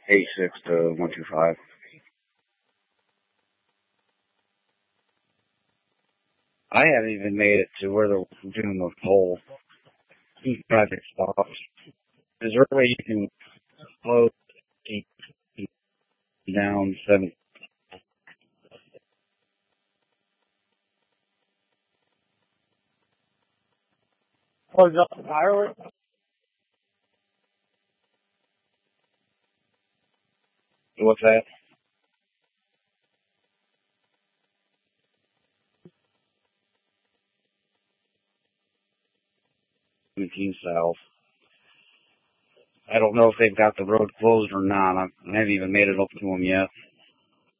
86 to 125. I haven't even made it to where they're doing the whole traffic stops. Is there a way you can slow down 7? Oh, is that entirely? What's that? 17 south. I don't know if they've got the road closed or not. I haven't even made it up to them yet.